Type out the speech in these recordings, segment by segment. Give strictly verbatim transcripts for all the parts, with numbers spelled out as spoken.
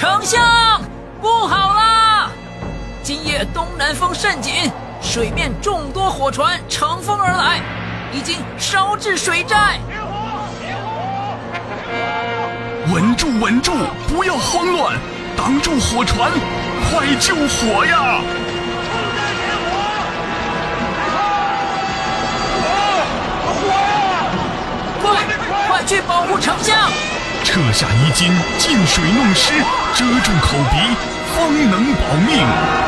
丞相，不好啦！今夜东南风甚紧，水面众多火船乘风而来，已经烧至水寨。 稳住稳住，不要慌乱，挡住火船，快救火呀！ 快快去保护丞相！ 撤下衣襟，进水弄湿，遮住口鼻，方能保命。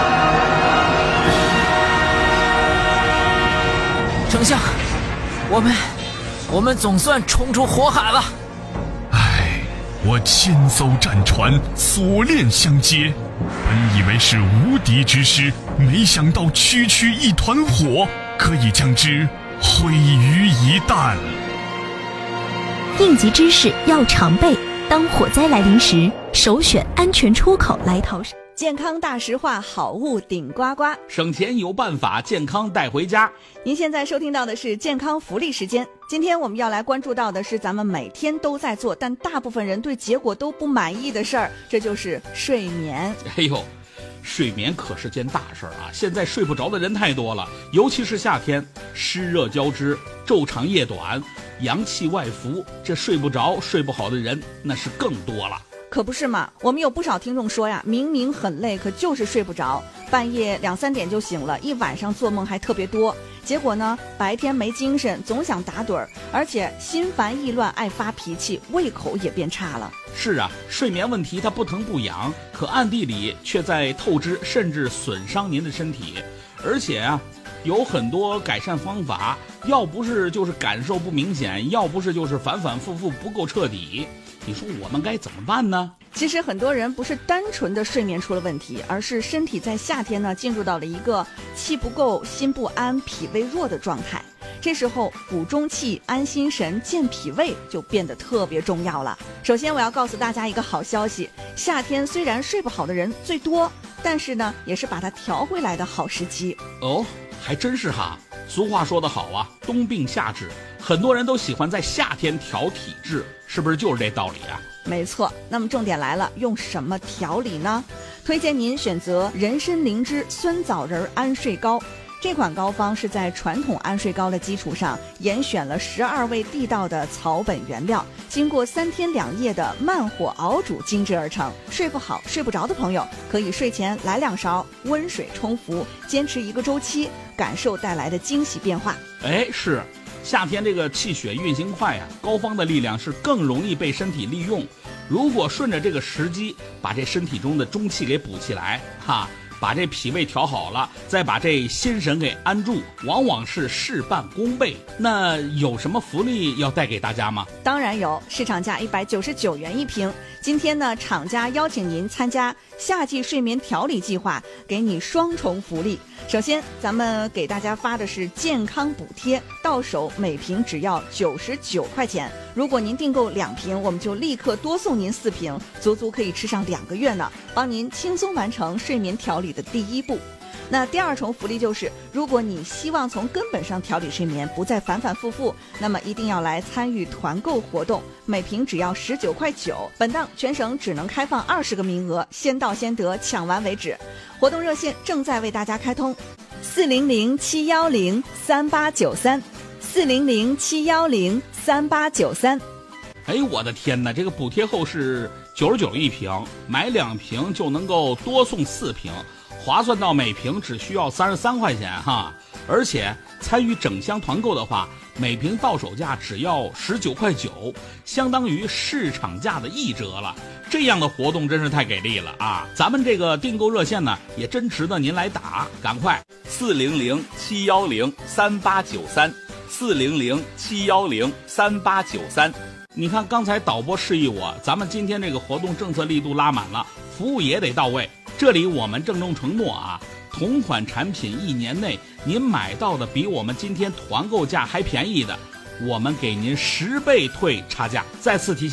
丞相，我们我们总算冲出火海了。 唉，我千艘战船锁链相接，本以为是无敌之师，没想到区区一团火可以将之毁于一旦。 应急知识要常备，当火灾来临时，首选安全出口来逃生。 健康大实话，好物顶呱呱， 省钱有办法，健康带回家。 您现在收听到的是健康福利时间。今天我们要来关注到的是咱们每天都在做，但大部分人对结果都不满意的事儿，这就是睡眠。 哎呦，睡眠可是件大事儿啊！现在睡不着的人太多了，尤其是夏天，湿热交织，昼长夜短，阳气外浮，这睡不着、睡不好的人那是更多了。 可不是嘛，我们有不少听众说呀，明明很累，可就是睡不着，半夜两三点就醒了，一晚上做梦还特别多。结果呢，白天没精神，总想打盹儿，而且心烦意乱，爱发脾气，胃口也变差了。 是啊，睡眠问题它不疼不痒，可暗地里却在透支甚至损伤您的身体。而且啊，有很多改善方法，要不是就是感受不明显，要不是就是反反复复不够彻底。你说我们该怎么办呢？ 其实很多人不是单纯的睡眠出了问题，而是身体在夏天呢进入到了一个气不够、心不安、脾胃弱的状态。这时候补中气、安心神、健脾胃就变得特别重要了。首先我要告诉大家一个好消息，夏天虽然睡不好的人最多，但是呢也是把它调回来的好时机。 哦，还真是哈。俗话说得好啊，冬病夏治，很多人都喜欢在夏天调体质，是不是就是这道理啊？ 没错，那么重点来了，用什么调理呢？推荐您选择人参灵芝酸枣仁安睡膏。这款膏方是在传统安睡膏的基础上，严选了十二味地道的草本原料，经过三天两夜的慢火熬煮精制而成。睡不好、睡不着的朋友，可以睡前来两勺温水冲服，坚持一个周期，感受带来的惊喜变化。 哎，是。夏天这个气血运行快啊，膏方的力量是更容易被身体利用。如果顺着这个时机，把这身体中的中气给补起来，哈，把这脾胃调好了，再把这心神给安住，往往是事半功倍。那有什么福利要带给大家吗？ 当然有，市场价一百九十九元一瓶。今天呢，厂家邀请您参加夏季睡眠调理计划，给你双重福利。首先，咱们给大家发的是健康补贴，到手每瓶只要九十九块钱。如果您订购两瓶，我们就立刻多送您四瓶，足足可以吃上两个月呢，帮您轻松完成睡眠调理的第一步。那第二重福利就是，如果你希望从根本上调理睡眠，不再反反复复，那么一定要来参与团购活动，每瓶只要十九块九。本档全省只能开放二十个名额，先到先得，抢完为止。活动热线正在为大家开通，四零零七幺零三八九三，四零零七幺零三八九三。 哎，我的天哪，这个补贴后是九十九一瓶，买两瓶就能够多送四瓶。划算到每瓶只需要三十三块钱哈，而且参与整箱团购的话，每瓶到手价只要十九块九，相当于市场价的一折了。这样的活动真是太给力了啊！咱们这个订购热线呢，也真值得您来打，赶快四零零七幺零三八九三，四零零七幺零三八九三。你看刚才导播示意我，咱们今天这个活动政策力度拉满了，服务也得到位。这里我们郑重承诺啊，同款产品一年内您买到的比我们今天团购价还便宜的，我们给您十倍退差价。再次提醒